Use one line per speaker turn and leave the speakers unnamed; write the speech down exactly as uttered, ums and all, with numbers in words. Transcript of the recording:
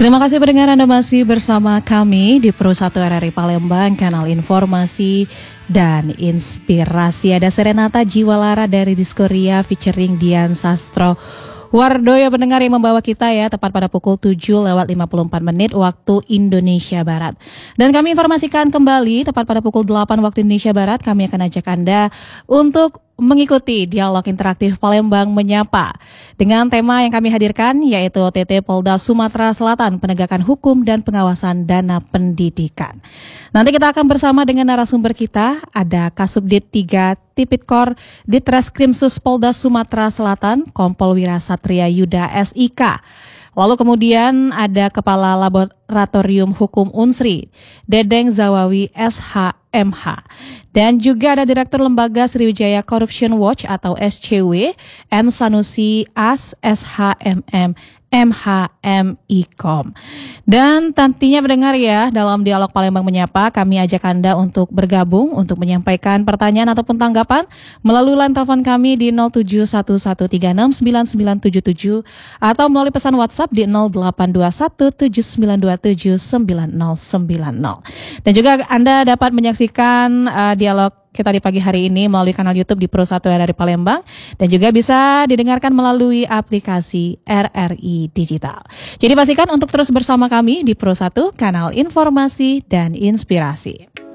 Terima kasih pendengar, Anda masih bersama kami di Pro satu R R I Palembang, kanal informasi dan inspirasi. Ada Serenata Jiwalara dari Diskoria featuring Dian Sastro Wardoyo pendengar yang membawa kita ya tepat pada pukul tujuh lewat lima puluh empat menit waktu Indonesia Barat. Dan kami informasikan kembali tepat pada pukul delapan waktu Indonesia Barat, kami akan ajak Anda untuk mengikuti dialog interaktif Palembang Menyapa dengan tema yang kami hadirkan yaitu O T T Polda Sumatera Selatan, penegakan hukum dan pengawasan dana pendidikan. Nanti kita akan bersama dengan narasumber kita, ada Kasubdit tiga Tipikor Ditreskrimsus Polda Sumatera Selatan, Kompol Wira Satria Yuda S I K. Lalu kemudian ada Kepala Laboratorium Hukum Unsri, Dedeng Zawawi S H M H. Dan juga ada Direktur Lembaga Sriwijaya Corruption Watch atau S C W, M Sanusi As S H M M M H M I K O M. Dan tentunya mendengar ya, dalam dialog Palembang Menyapa, kami ajak Anda untuk bergabung, untuk menyampaikan pertanyaan ataupun tanggapan melalui line telepon kami di nol tujuh satu satu tiga enam sembilan sembilan tujuh tujuh atau melalui pesan WhatsApp di nol delapan dua satu tujuh sembilan dua tujuh sembilan nol sembilan nol. Dan juga Anda dapat menyaksikan uh, dialog kita di pagi hari ini melalui kanal YouTube di Pro satu R R I Palembang dan juga bisa didengarkan melalui aplikasi R R I Digital. Jadi pastikan untuk terus bersama kami di Pro satu, kanal informasi dan inspirasi.